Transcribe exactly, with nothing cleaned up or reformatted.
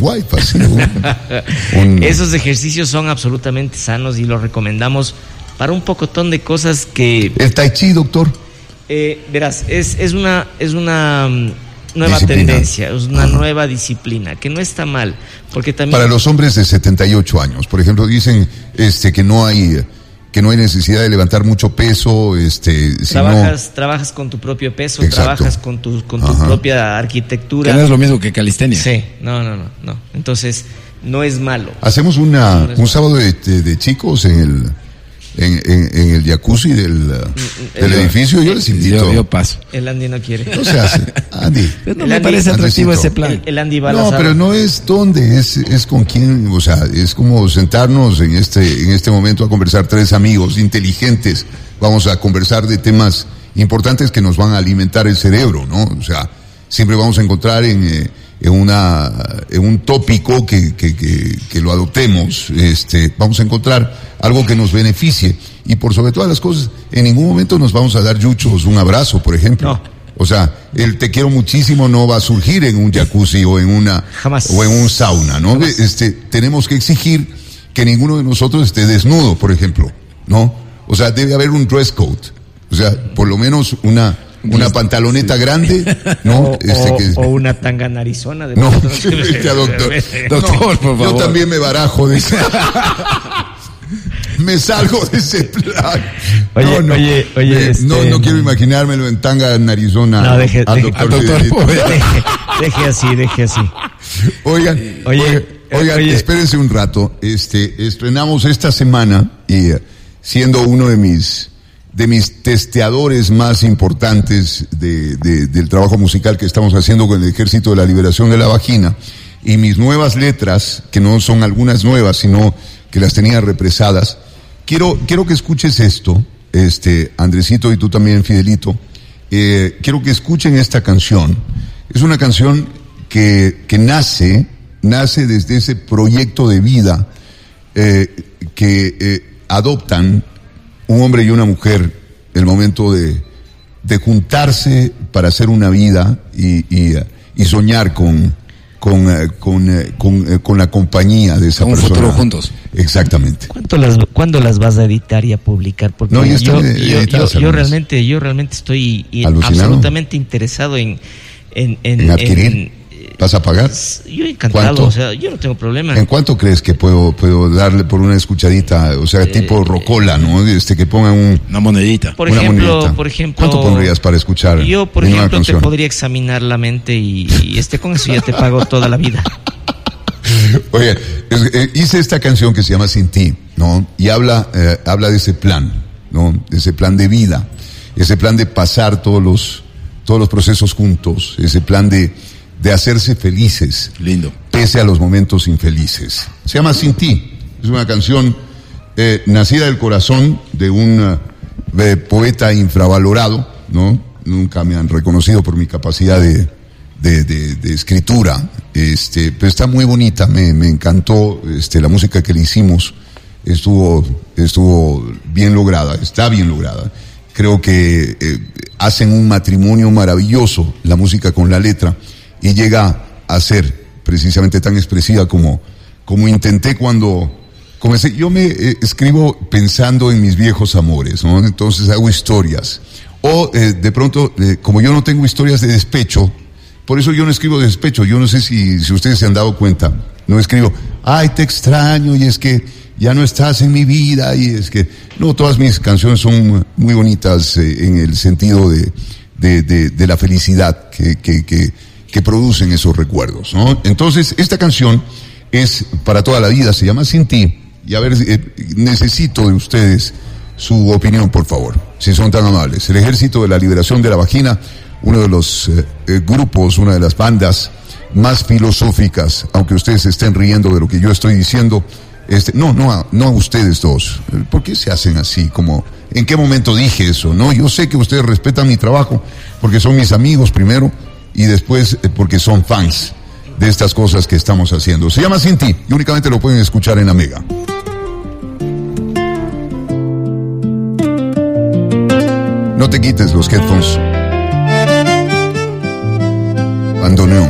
wife, así. Un, un... Esos ejercicios son absolutamente sanos y los recomendamos para un pocotón de cosas que... ¿El tai chi, doctor? Eh, verás, es, es una... Es una nueva disciplina. tendencia, es una Ajá. nueva disciplina, que no está mal, porque también... Para los hombres de setenta y ocho años, por ejemplo, dicen este que no hay que no hay necesidad de levantar mucho peso, este, trabajas, sino... trabajas con tu propio peso, Exacto. trabajas con tu con tu Ajá. propia arquitectura. Que no es lo mismo que calistenia. Sí, no, no, no, no. Entonces, no es malo. Hacemos una No es un malo. sábado de, de, de chicos en el en, en, en el jacuzzi del, del yo- edificio, yo les invito. Yo, yo paso. El Andy no quiere. No se hace, Andy. Pero no El me Andy- parece atractivo Andresito. ese plan. El, el Andy va a la No, sala. pero no es dónde, es, es con quién, o sea, es como sentarnos en este, en este momento a conversar tres amigos inteligentes. Vamos a conversar de temas importantes que nos van a alimentar el cerebro, ¿no? O sea, siempre vamos a encontrar en, eh, en una, en un tópico que, que, que, que lo adoptemos, este, vamos a encontrar algo que nos beneficie. Y por sobre todas las cosas, en ningún momento nos vamos a dar yuchos un abrazo, por ejemplo. No. O sea, el te quiero muchísimo no va a surgir en un jacuzzi o en una Jamás. o en un sauna, ¿no? Jamás. Este, tenemos que exigir que ninguno de nosotros esté desnudo, por ejemplo, ¿no? O sea, debe haber un dress code. O sea, por lo menos una una pantaloneta grande, ¿no? O, Este o- que o una tanga narizona. De no, pronto. este, doctor. Doctor, por Yo favor. también me barajo de ese. Me salgo de ese plan. Oye, no, no, oye, oye, Eh, este- no, no quiero imaginármelo en tanga narizona No, deje- al deje- doctor. al doctor Fidelito. Poveda. Deje, deje así, deje así. Oigan, Oye, oigan, oigan, oye. espérense un rato. Este, estrenamos esta semana y eh, siendo uno de mis de mis testeadores más importantes de, de- del trabajo musical que estamos haciendo con el Ejército de la Liberación de la Vagina y mis nuevas letras, que no son algunas nuevas, sino que las tenía represadas. Quiero, quiero que escuches esto, este, Andresito y tú también, Fidelito. Eh, quiero que escuchen esta canción. Es una canción que, que nace, nace desde ese proyecto de vida eh, que eh, adoptan un hombre y una mujer el momento de, de juntarse para hacer una vida y, y, eh, y soñar con, con, eh, con, eh, con, eh, con la compañía de esa Con un persona. futuro juntos. Exactamente. ¿Cuánto las, ¿Cuándo las vas a editar y a publicar? Porque No, ya yo, están yo, editadas yo, yo algunas. realmente, yo realmente estoy i- ¿Alucinado? absolutamente interesado en, en, en, ¿En adquirir? en- ¿Vas a pagar? yo encantado, ¿Cuánto? o sea, yo no tengo problema. ¿En cuánto crees que puedo, puedo darle por una escuchadita? O sea, tipo rocola, ¿no? Este, que pongan un, Una monedita. Por una ejemplo, monedita. por ejemplo, ¿Cuánto pondrías para escuchar yo, por mi nueva ejemplo, te canción? podría examinar la mente y, y este con eso ya te pago toda la vida. Oye, es- eh, hice esta canción que se llama Sin Ti, ¿no? Y habla, eh, habla de ese plan, ¿no? De ese plan de vida, ese plan de pasar todos los, todos los procesos juntos, ese plan de, de hacerse felices, Lindo. pese a los momentos infelices. Se llama Sin Ti. Es una canción eh, nacida del corazón de un eh, poeta infravalorado, ¿no? Nunca me han reconocido por mi capacidad de, de, de, de escritura, este, pero está muy bonita, me, me encantó, este, la música que le hicimos estuvo, estuvo bien lograda, está bien lograda. Creo que eh, hacen un matrimonio maravilloso, la música con la letra, y llega a ser precisamente tan expresiva como, como intenté cuando comencé. Yo me eh, escribo pensando en mis viejos amores, ¿no? Entonces hago historias. O eh, de pronto, eh, como yo no tengo historias de despecho, por eso yo no escribo de despecho. Yo no sé si, si ustedes se han dado cuenta. No escribo, ay, te extraño, y es que ya no estás en mi vida, y es que... No, todas mis canciones son muy bonitas eh, en el sentido de, de, de, de la felicidad que, que, que, que producen esos recuerdos, ¿no? Entonces, esta canción es para toda la vida, se llama Sin Ti, y a ver, eh, necesito de ustedes su opinión, por favor, si son tan amables. El Ejército de la Liberación de la Vagina, uno de los eh, eh, grupos, una de las bandas más filosóficas, aunque ustedes estén riendo de lo que yo estoy diciendo, este, no, no a, no a ustedes dos. ¿Por qué se hacen así? Como, ¿en qué momento dije eso? No, yo sé que ustedes respetan mi trabajo, porque son mis amigos primero, y después eh, porque son fans de estas cosas que estamos haciendo. Se llama Sin Ti, y únicamente lo pueden escuchar en la Mega. No te quites los headphones. Bandoneón.